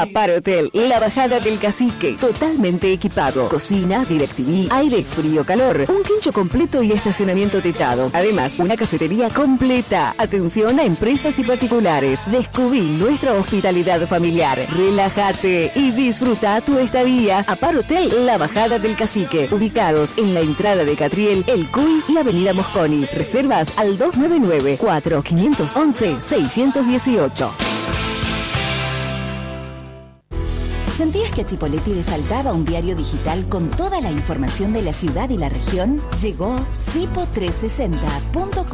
Apar Hotel, la Bajada del Cacique, totalmente equipado. Cocina, DirecTV, aire, frío, calor, un quincho completo y estacionamiento techado. Además, una cafetería completa. Atención a empresas y particulares. Descubrí nuestra hospitalidad familiar. Relájate y disfruta tu estadía. Apar Hotel, la Bajada del Cacique, ubicados en la entrada de Catriel, El Cuy y Avenida Mosconi. Reservas al 299-4511-618. ¿Sentías que a Chipolletti le faltaba un diario digital con toda la información de la ciudad y la región? Llegó Cipo360.com.